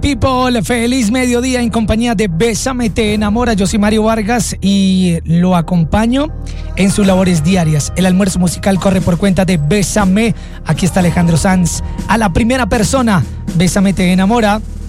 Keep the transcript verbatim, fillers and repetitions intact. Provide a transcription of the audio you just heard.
People, feliz mediodía en compañía de Bésame Te Enamora. Yo soy Mario Vargas y lo acompaño en sus labores diarias. El almuerzo musical corre por cuenta de Bésame. Aquí está Alejandro Sanz. A la primera persona, Bésame Te Enamora.